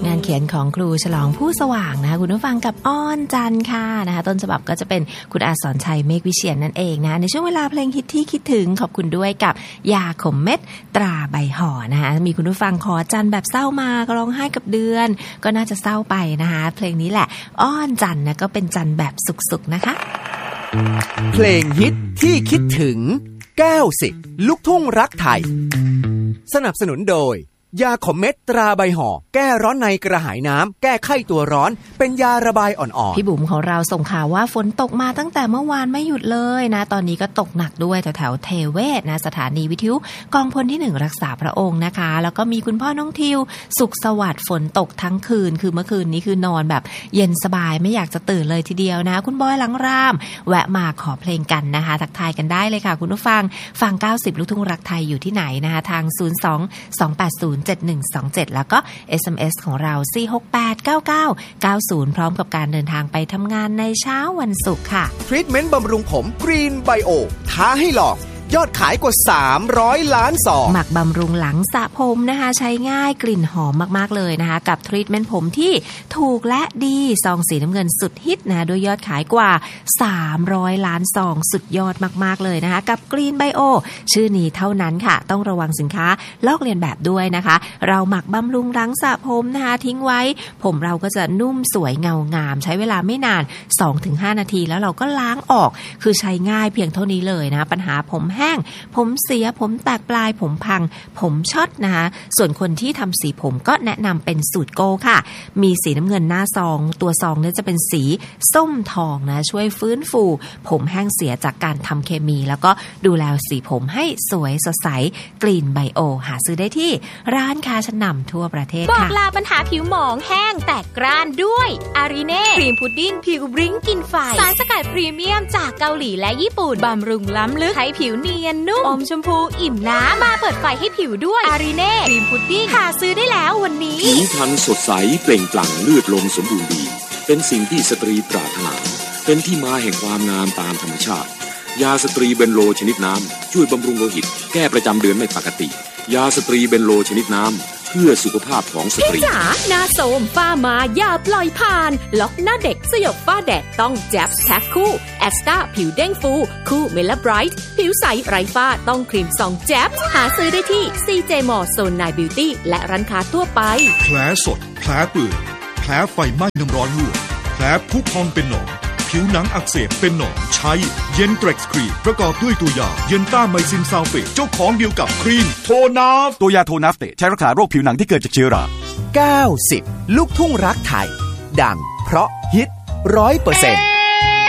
งานเขียนของครูฉลองผู้สว่างนะคะคุณผู้ฟังกับอ้อนจันค่ะนะคะต้นฉบับก็จะเป็นคุณอาสอนชัยเมฆวิเชียรนั่นเองนะในช่วงเวลาเพลงฮิตที่คิดถึงขอบคุณด้วยกับยาขมเม็ดตราใบห่อนะคะมีคุณผู้ฟังขอจันแบบเศร้ามาก็ร้องไห้กับเดือนก็น่าจะเศร้าไปนะคะเพลงนี้แหละอ้อนจันนะก็เป็นจันแบบสุขๆนะคะเพลงฮิตที่คิดถึง90ลูกทุ่งรักไทยสนับสนุนโดยยาขมเม็ดตราใบห่อแก้ร้อนในกระหายน้ำแก้ไข้ตัวร้อนเป็นยาระบายอ่อนๆพี่บุ๋มของเราส่งข่าวว่าฝนตกมาตั้งแต่เมื่อวานไม่หยุดเลยนะตอนนี้ก็ตกหนักด้วยแถวเทเวศนะสถานีวิทยุกองพลที่1รักษาพระองค์นะคะแล้วก็มีคุณพ่อน้องทิวสุขสวัสดิ์ฝนตกทั้งคืนคือเมื่อคืนนี้คือนอนแบบเย็นสบายไม่อยากจะตื่นเลยทีเดียวนะคุณบอยหลังรามแวะมาขอเพลงกันนะคะทักทายกันได้เลยค่ะคุณผู้ฟังฟัง90ลูกทุ่งรักไทยอยู่ที่ไหนนะคะทาง02-280-7127แล้วก็ SMS ของเรา4689990พร้อมกับการเดินทางไปทำงานในเช้าวันศุกร์ค่ะทรีทเมนต์บำรุงผมกรีนไบโอท้าให้ลองยอดขายกว่า300ล้านซองหมักบำรุงหลังสระผมนะคะใช้ง่ายกลิ่นหอมมากๆเลยนะคะกับทรีทเมนต์ผมที่ถูกและดีซองสีน้ำเงินสุดฮิตนะด้วยยอดขายกว่า300ล้านซองสุดยอดมากๆเลยนะคะกับกรีนไบโอชื่อนี้เท่านั้นค่ะต้องระวังสินค้าลอกเลียนแบบด้วยนะคะเราหมักบำรุงหลังสระผมนะคะทิ้งไว้ผมเราก็จะนุ่มสวยเงางามใช้เวลาไม่นาน 2-5 นาทีแล้วเราก็ล้างออกคือใช้ง่ายเพียงเท่านี้เลยนะปัญหาผมแห้งผมเสียผมแตกปลายผมพังผมช็อตนะคะส่วนคนที่ทำสีผมก็แนะนำเป็นสูตรโกค่ะมีสีน้ำเงินหน้าซองตัวซองเนี่ยจะเป็นสีส้มทองนะช่วยฟื้นฟูผมแห้งเสียจากการทำเคมีแล้วก็ดูแลสีผมให้สวยสดใสกรีนไบโอหาซื้อได้ที่ร้านค้าชั้นนำทั่วประเทศค่ะบอกลาปัญหาผิวหมองแห้งแตกกร้านด้วยอารีเน่ครีมพุดดิ้งผิวบลิ้งกินไฟสารสกัดพรีเมียมจากเกาหลีและญี่ปุ่นบำรุงล้ำลึกให้ผิวเนียนนุ่มอมชมพูอิ่มน้ำมาเปิดไฟให้ผิวด้วยอารีเน่ครีมพุดดิ้งหาซื้อได้แล้ววันนี้ผิวพรรณสดใสเปล่งปลั่งเลือดลมสมบูรณ์ดีเป็นสิ่งที่สตรีปรารถนาเป็นที่มาแห่งความงามตามธรรมชาติยาสตรีเบนโลชนิดน้ำช่วยบำรุงโลหิตแก้ประจำเดือนไม่ปกติยาสตรีเบนโลชนิดน้ำเพื่อสุขภาพของสตรีพี่จ๋าหน้าโสมฝ้ามาอย่าปล่อยผ่านล็อกหน้าเด็กสยบฝ้าแดดต้องแจ๊บแท็กคู่แอสตาผิวเด้งฟูคู่เมล่าไบรท์ผิวใสไร้ฝ้าต้องครีมซองแจ๊บหาซื้อได้ที่ CJ Mall โซนนายบิวตี้และร้านค้าทั่วไปแผลสดแผลเปื่อยแผลไฟไหม้น้ำร้อนลวกแผลพุพองเป็นหนองผิวหนังอักเสบเป็นหนองใช้เย็นเทร็กซ์ครีมประกอบด้วยตัวยาเย็นต้าไมซินซัลเฟตเจ้าของเดียวกับครีมโทนาฟตัวยาโทนาฟเตใช้รักษาโรคผิวหนังที่เกิดจากเชื้อรา 90ลูกทุ่งรักไทยดังเพราะฮิต 100%